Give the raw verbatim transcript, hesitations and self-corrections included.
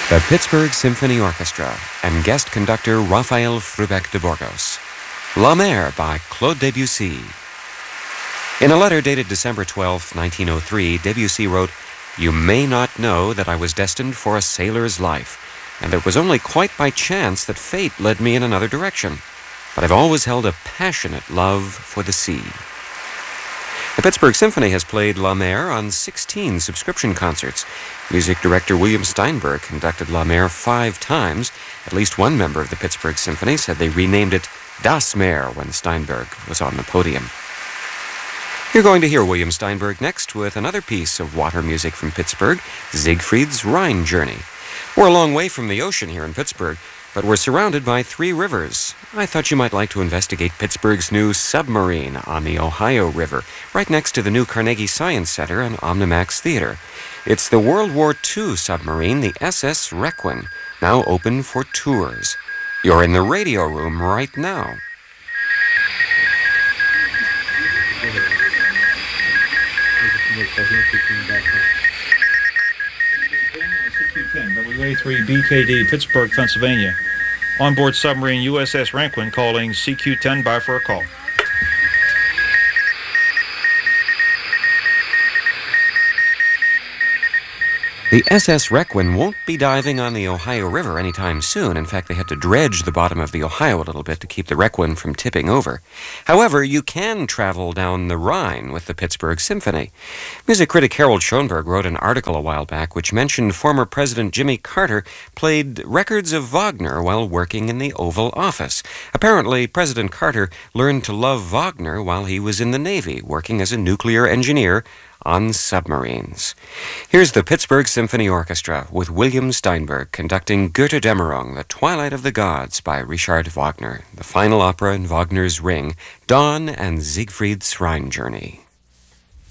The Pittsburgh Symphony Orchestra and guest conductor Raphael Frubeck de Burgos. La Mer by Claude Debussy. In a letter dated December twelfth, nineteen oh three, Debussy wrote, "You may not know that I was destined for a sailor's life, and it was only quite by chance that fate led me in another direction. But I've always held a passionate love for the sea." The Pittsburgh Symphony has played La Mer on sixteen subscription concerts. Music director William Steinberg conducted La Mer five times. At least one member of the Pittsburgh Symphony said they renamed it Das Meer when Steinberg was on the podium. You're going to hear William Steinberg next with another piece of water music from Pittsburgh, Siegfried's Rhine Journey. We're a long way from the ocean here in Pittsburgh, but we're surrounded by three rivers. I thought you might like to investigate Pittsburgh's new submarine on the Ohio River, right next to the new Carnegie Science Center and Omnimax Theater. It's the World War Two submarine, the S S Requin, now open for tours. You're in the radio room right now. W A three B K D, Pittsburgh, Pennsylvania. Onboard submarine U S S Requin calling C Q ten by for a call. The S S Requin won't be diving on the Ohio River anytime soon. In fact, they had to dredge the bottom of the Ohio a little bit to keep the Requin from tipping over. However, you can travel down the Rhine with the Pittsburgh Symphony. Music critic Harold Schoenberg wrote an article a while back which mentioned former President Jimmy Carter played records of Wagner while working in the Oval Office. Apparently, President Carter learned to love Wagner while he was in the Navy, working as a nuclear engineer on submarines. Here's the Pittsburgh Symphony Orchestra with William Steinberg conducting Götterdämmerung, The Twilight of the Gods by Richard Wagner, the final opera in Wagner's Ring, Dawn and Siegfried's Rhine Journey.